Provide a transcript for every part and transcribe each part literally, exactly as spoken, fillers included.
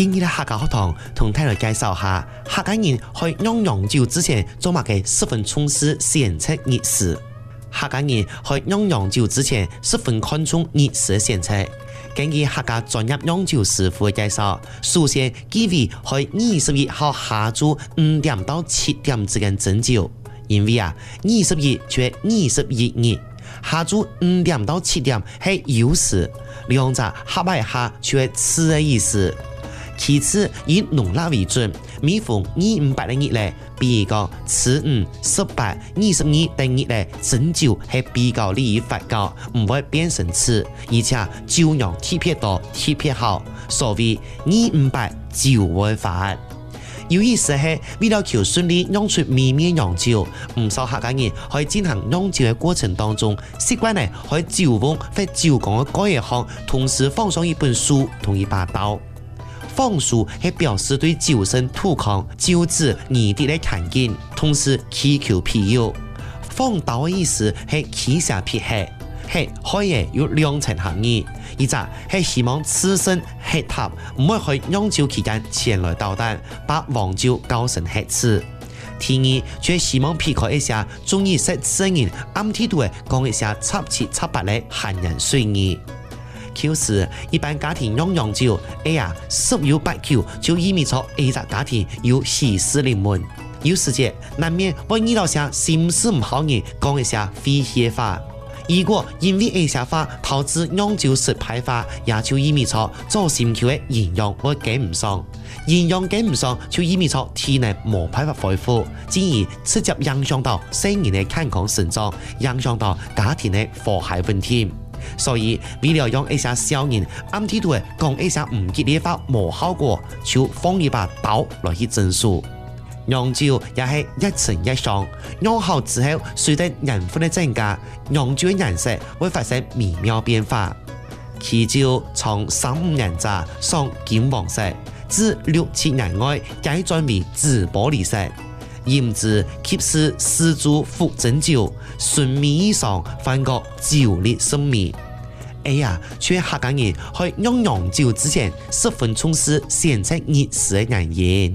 今日嘅客家學堂同大家介紹下客家人去釀洋酒之前做乜嘅十分重視前測儀式。客家人去釀洋酒之前十分看重儀式嘅前測。根據客家專業釀酒師傅嘅介紹，首先建議喺二十一號下晝五點到七點之間蒸酒，因為啊二十一就係二十一日，下晝五點到七點係酉時，兩者合埋下就係次嘅意思。其次以農曆為準，每逢二五八嘅日咧，比如講初五、十八、二十二等日咧，蒸酒係比較利於發酵，唔會變成刺，而且酒釀特別多、特別好，所謂二五八酒會發。有意思係為了求順利釀出美味洋酒，唔少客家人喺進行釀酒嘅過程當中，習慣咧喺酒甕或酒缸嘅蓋一項，同時放上一本書同一把刀。放書係表示對酒身土康、酒質二滴嘅看見，同時祈求庇佑。放刀嘅意思係起下撇黑，係可以有兩層含義。一則係希望此生黑塔唔會喺釀酒期間前來搗蛋，把黃酒搞成黑刺。第二，就係希望避開一下中意食刺嘅人，暗地度講一下插七插八嘅閒人碎語。舊時一般家庭釀洋酒，哎呀，十有八九就意味着一個家庭有喜事臨門。有時節難免會遇到些心思唔好人講一下詼諧話。如果因為一些話導致釀酒失敗話，也就意味着做心橋嘅營養會跟唔上，營養跟唔上就意味着體內冇辦法恢復，進而直接影響到成人嘅健康成長，影響到家庭嘅和諧穩定。所以為了讓一些小人暗地度講一些唔吉利話冇效果，就放一把刀來去蒸熟。釀酒也係一層一上，釀好之後隨着年份的增加，釀酒的顏色會發生微妙變化。其酒從三五年咋上金黃色，至六七年外改轉為紫玻璃色。鹽漬吸食四株福蒸酒，純米以上翻過酒力生米。哎呀，卻客家人去釀洋酒之前十分重視前測儀式嘅原因。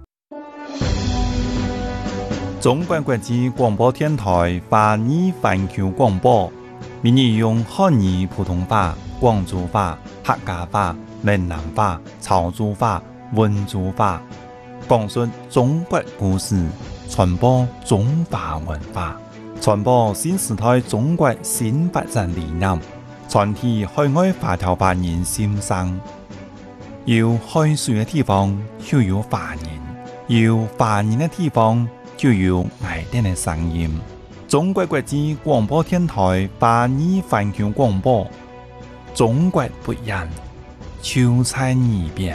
中國國際廣播電台華語環球廣播，每日用漢語、普通話、廣州話、客家話、閩南話、潮州話、溫州話，講述中國故事，傳播中華文化，傳播新時代中國新發展理念，傳遞海外華僑華人心聲。有海水嘅地方就有華人，有華人嘅地方就有愛人嘅聲音。中國國際廣播電台華語環球廣播，中國不一樣，就在耳邊。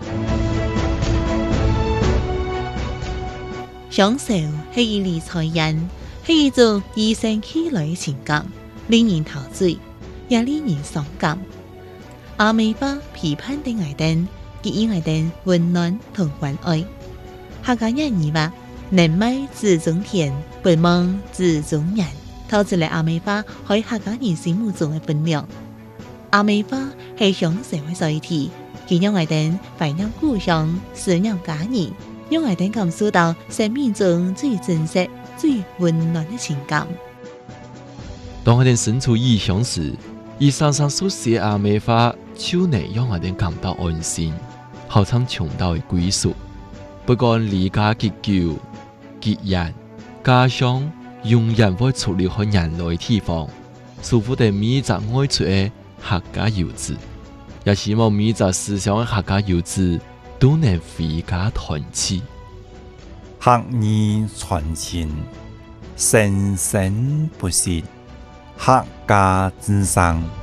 享受係一類財人，係一種與生俱來嘅情感，令人陶醉，也令人傷感。阿美花批判的愛燈，給予愛燈溫暖同關愛。客家人語話：能賣自種田，不忘自種人，透出嚟阿美花喺客家人心目中嘅分量。阿美花係享受嘅載體，佢讓愛燈懷念故鄉，思念家人。讓愛燈感受到生命中最真實、最溫暖的情感。 當愛燈身處異鄉時，伊常常所寫阿美花，就能讓愛燈感到安心，好像尋到嘅歸屬。不管離家幾久、幾遠，家鄉永遠會出離開人類地方，祝福的每一隻愛出嘅客家遊子，也希望每一隻思鄉嘅客家遊子都能回家團聚， 客語傳情，生生不息，客家之聲。